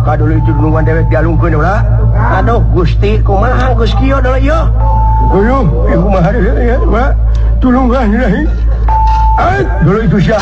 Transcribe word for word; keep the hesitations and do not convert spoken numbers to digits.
dulu itu nungan dewek dialungkeun ulah. Aduh Gusti kumaha Gus kieu deui yeuh. Ayo, ibu mah ya, Pak. Tulungan ilahi. Ay, dulu itu siapa?